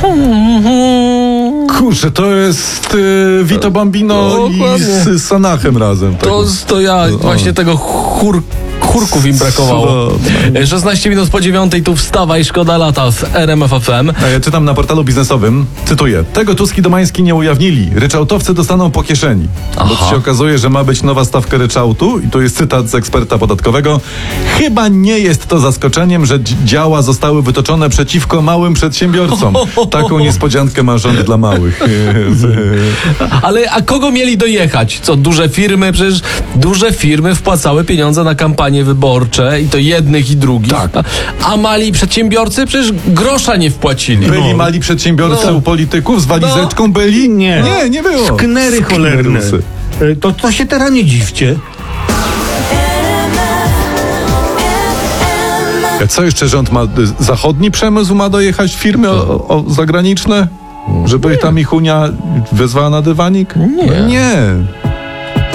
Kurczę, to jest Vito Bambino i z Sanachem razem. Tak? To ja właśnie tego chórków im brakowało. 16 minut po 9, tu Wstawaj, szkoda lata w RMF FM. A ja czytam na portalu biznesowym, cytuję: tego Tusk i Domański nie ujawnili. Ryczałtowcy dostaną po kieszeni. Bo się okazuje, że ma być nowa stawka ryczałtu i to jest cytat z eksperta podatkowego. Chyba nie jest to zaskoczeniem, że działa zostały wytoczone przeciwko małym przedsiębiorcom. Taką niespodziankę ma rząd dla małych. Ale a kogo mieli dojechać? Co, duże firmy? Przecież duże firmy wpłacały pieniądze na kampanie wyborcze i to jednych i drugich. Tak. A mali przedsiębiorcy przecież grosza nie wpłacili. Byli mali przedsiębiorcy u polityków z walizeczką? Byli? Nie. Nie było. Sknery cholerne. Sknerusy. To się teraz nie dziwcie. Co jeszcze rząd ma? Zachodni przemysł ma dojechać firmy zagraniczne? Żeby tam ich Unia wezwała na dywanik? Nie. Nie.